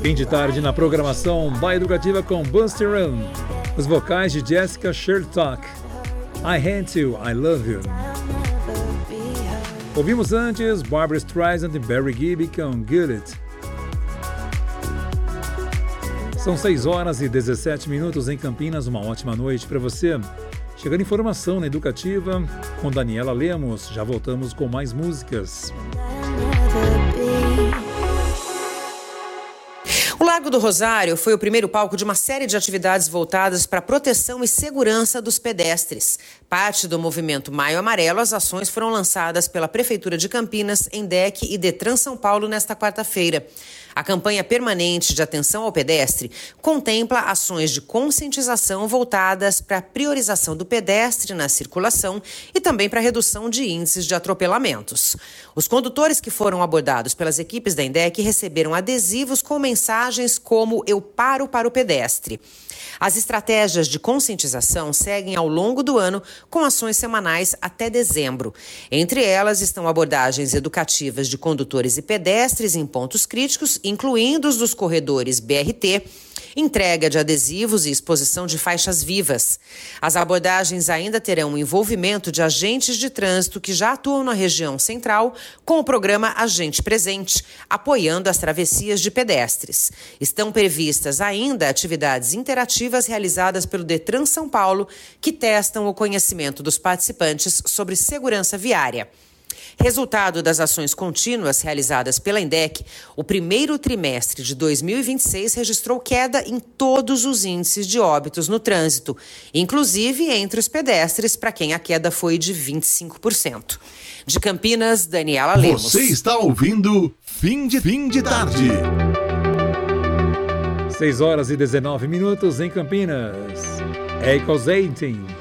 Fim de tarde na programação da Educativa com Buster Run. Os vocais de Jessica Sherlock. I Hate You, I Love You. Ouvimos antes Barbra Streisand e Barry Gibb com Get It. São 6 horas e 17 minutos em Campinas. Uma ótima noite para você. Chegando informação na Educativa com Daniela Lemos. Já voltamos com mais músicas. O Largo do Rosário foi o primeiro palco de uma série de atividades voltadas para a proteção e segurança dos pedestres. Parte do movimento Maio Amarelo, as ações foram lançadas pela Prefeitura de Campinas, ENDEC e Detran São Paulo nesta quarta-feira. A campanha permanente de atenção ao pedestre contempla ações de conscientização voltadas para a priorização do pedestre na circulação e também para a redução de índices de atropelamentos. Os condutores que foram abordados pelas equipes da ENDEC receberam adesivos com mensagens como "Eu paro para o pedestre". As estratégias de conscientização seguem ao longo do ano com ações semanais até dezembro. Entre elas estão abordagens educativas de condutores e pedestres em pontos críticos, incluindo os dos corredores BRT, entrega de adesivos e exposição de faixas vivas. As abordagens ainda terão o envolvimento de agentes de trânsito que já atuam na região central com o programa Agente Presente, apoiando as travessias de pedestres. Estão previstas ainda atividades interativas realizadas pelo Detran São Paulo, que testam o conhecimento dos participantes sobre segurança viária. Resultado das ações contínuas realizadas pela ENDEC, o primeiro trimestre de 2026 registrou queda em todos os índices de óbitos no trânsito, inclusive entre os pedestres, para quem a queda foi de 25%. De Campinas, Daniela Lemos. Você está ouvindo Fim de Tarde. 6 horas e 19 minutos em Campinas. Echoes 18.